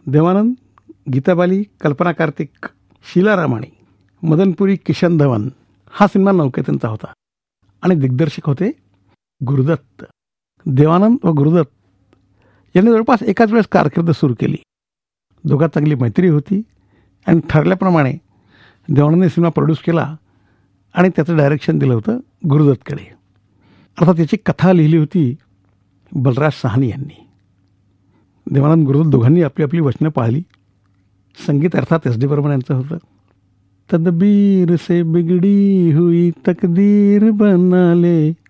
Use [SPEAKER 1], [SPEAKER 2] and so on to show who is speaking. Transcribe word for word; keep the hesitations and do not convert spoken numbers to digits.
[SPEAKER 1] देवानंद, गीताबाली, कल्पना कार्तिक, शीला रामाणी, मदनपुरी, किशन धवन हा सिनेमा नौकेतनचा होता आणि दिग्दर्शक होते गुरुदत्त. देवानंद व गुरुदत्त यांनी जवळपास एकाच वेळेस कारकीर्द सुरू केली. दोघात चांगली मैत्री होती आणि ठरल्याप्रमाणे देवानंदने सिनेमा प्रोड्यूस केला आणि त्याचं डायरेक्शन दिलं होतं गुरुदत्तकडे. अर्थात त्याची कथा लिहिली होती बलराज साहनी यांनी. देवानंद गुरुदत्त दोघांनी आपली आपली वचनं पाळली. संगीत अर्थात एस डी बर्मन यांचं होतं. तदबीर से बिगड़ी हुई तकदीर बना ले